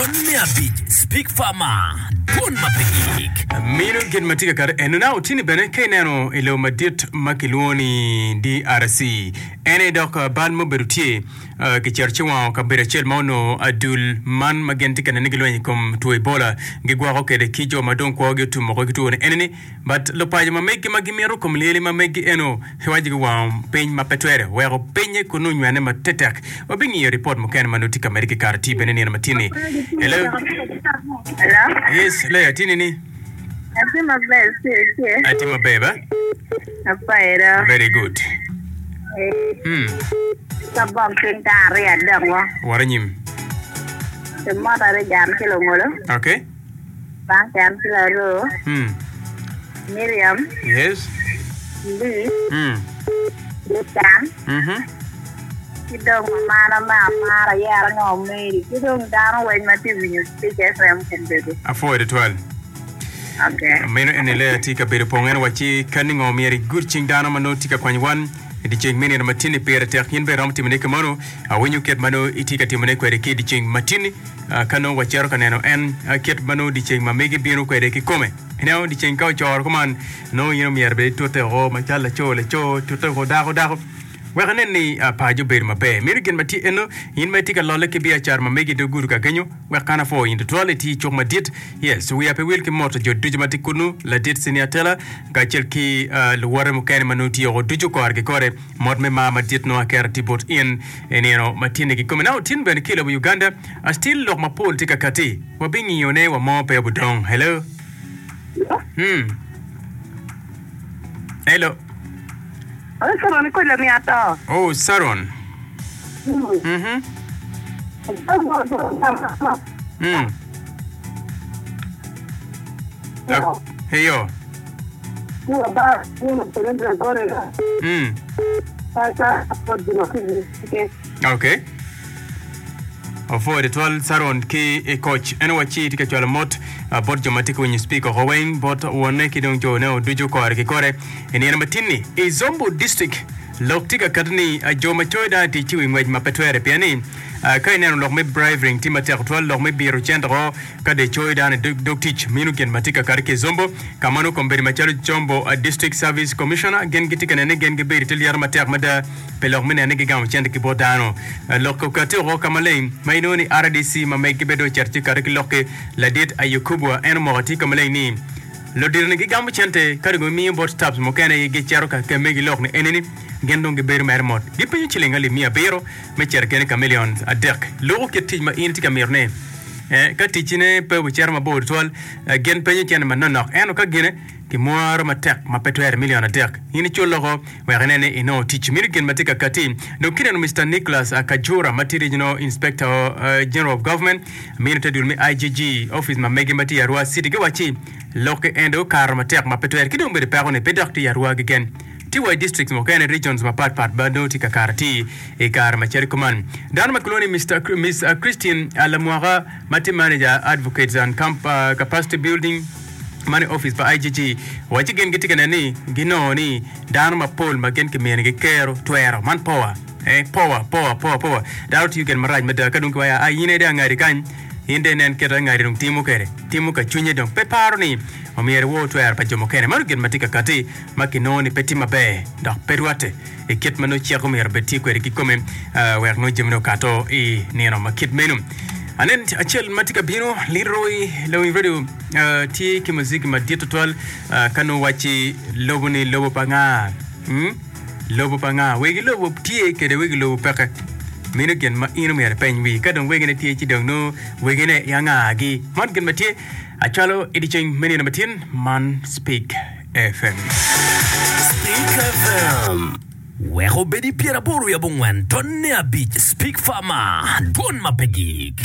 tonne abich speak farmer bon mapigik mino gen matika kar enuna utini bene keneno ilo madit makiloni DRC ene dok ban mo berutie ke cherchewa ka berechel mono adul man magenti kana nigilweni kom to ebola ngigwa ko kede kijo madon ko ge tumo ko gitu eneni but lo paje mamegi magimero kom lele mamegi eno hewaji gwa pen mapetwere wero penye kunu nyane matetek obingi report mo ken manutika amerika kar ti bene ni matini hello yes le tini ni Atima beba very good Sabang kentari ada wah. Waranyim. Semua dari jam kilo mulu. Okay. Bang jam kilo. Miriam. Yes. Lee. Bukan. Kita mana ya ngomel. Kita dah orang mati punya speaker saya mungkin. Avoid it well. Okay. Meno enele tika bere pongen wachi kani ngomeri gurching dana mano tika kwanywan. Di ching mini na matini pera tek hinbe ram timene kamano awenyu ket mano itika timene kwere ki di ching matini kano wachero kaneno en ket mano di ching mamegi biro kwere ki kome ino di ching kau chor kuman no yino mierbe tote ho machala cho le cho tote ho dago wakanen ni paju ber mabe miri gen mati eno in matika lole ke bia char mamegi do guru ka ganyo wakana fo in the toilet chok madit yes we are will ke moto jo duju matikunu la dit siniatela ka chelki luware mukane manuti o duju ko arge kore mod me ma madit no akera tibot in enero matine ki komena tin ben kilo Uganda still lok mapol tika kati wabingi yone wa mo pe budong hello hello Saron ko lang yata. Oh, Saron. Hey yo. Okay. For the 12 Saron ki coach eno wachi tika chola mot bot jomatic when you speak of Haweng bot one ki dong jo no dujo ko arki kore eni na matini e Zombo district loktika kadni joma choida ti chiwi ngwej mapetwere piani kai neno lok me bribing timate actual lok me biro chendro kade choida ne doktich minu gen matika karke Zombo kamano komberi macharo Zombo district service commissioner gen gitika ne gen geberi tel yar matak mada pelok mene ne gam chende ki bodano lokko kate ro kamalen mainoni RDC mameki bedo cherchi karke lokke ladit ayukubwa en mogati kamalen ni lodirne gi gam chente kargo mi bot tabs mo kane gi chero ka kemegi lokne eneni gendon ge ber mer mod di penyu chilenga le mia bero me cherkene kameleon adek logo ke tijma inti kamirne ka tichine pe cherma bod tol gen penyu chen manno eno ka gine ki moaro matek mapetwer million adek ini chologo werenene ino teach mirgen matika kati no kinen Mr Nicholas Akajura Material Inspector General of Government minute dulmi IGG office ma megi mati yarwa city gawachi loke endo kar matek mapetwer kidong bere pagone pedakti yarwa gegen Tiwa districts mo kane regions ma part bando tika karti e kar macheri kuman dan makloni Miss Christine Alamwaga mati manager advocates and camp capacity building money office by IGG wachi gen gitika nani gino ni dan ma pol magen ke men ge kero twero man power power doubt you can maraj meda kadung kwa ayine da ngari kan inde nen kera ngari dum timu ka chunye dum peparo ni omiere wo twero pa jomo kene maru gen matika kati makino ni peti mabe dak perwate e ket mano chia ko mer beti ko ki komen wer no jemno kato e neno makit menum anen achel matika bino liroi lo radio ti ki music ma dito tol kanu wachi lobuni lobo panga lobo panga wegi lobo ti ke de wegi lobo paka mino gen ma ino mer penwi kadon wegi ne ti dong no wegi ne yanga gi man gen mati achalo editing meni na matin man speak FM Wero bedi piera boru ya bongwan tonne abich speak farmer don mapegik